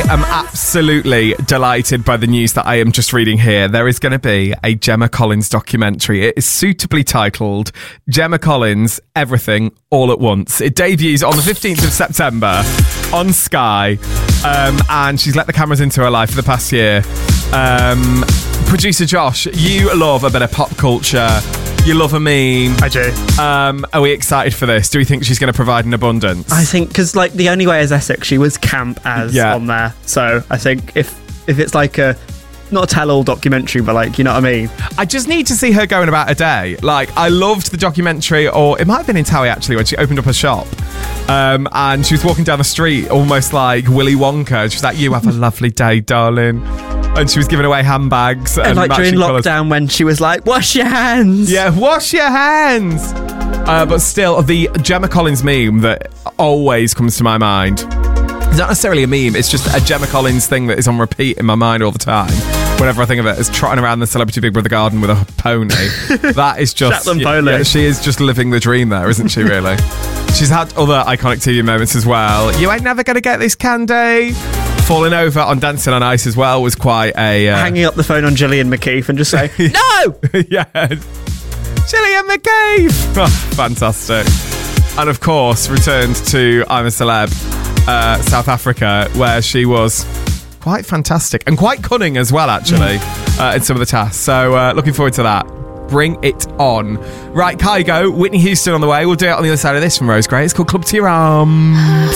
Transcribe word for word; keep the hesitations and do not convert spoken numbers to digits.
am absolutely delighted by the news that I am just reading here. There is going to be a Gemma Collins documentary. It is suitably titled Gemma Collins, Everything All at Once. It debuts on the fifteenth of September on Sky, um, and she's let the cameras into her life for the past year. Um, producer Josh, you love a bit of pop culture. You love a meme. I do. Um, are we excited for this? Do we think she's going to provide an abundance? I think, because like The Only Way is Essex, she was camp as Yeah. on there. So I think if if it's like a, not a tell-all documentary, but like, you know what I mean? I just need to see her going about a day. Like, I loved the documentary, or it might have been in Towie actually, when she opened up a shop. Um, and she was walking down the street almost like Willy Wonka. She was like, "You have a lovely day, darling." And she was giving away handbags. And, And like during matching lockdown colours. when she was like, wash your hands. Yeah, wash your hands. Uh, but still, the Gemma Collins meme that always comes to my mind. It's not necessarily a meme, it's just a Gemma Collins thing that is on repeat in my mind all the time. Whenever I think of it, as trotting around the Celebrity Big Brother garden with a pony. That is just... Shetland yeah, pony. yeah, she is just living the dream there, isn't she, really? She's had other iconic T V moments as well. You ain't never going to get this, Candy. Falling over on Dancing on Ice as well was quite a... Uh, Hanging up the phone on Gillian McKeith and just say, no! yeah. Gillian McCabe. Oh, fantastic. And of course, returned to I'm a Celeb, uh, South Africa, where she was quite fantastic and quite cunning as well, actually, uh, in some of the tasks. So uh, looking forward to that. Bring it on. Right, Kygo, Whitney Houston on the way. We'll do it on the other side of this from Rose Gray. It's called Club to Your Arms.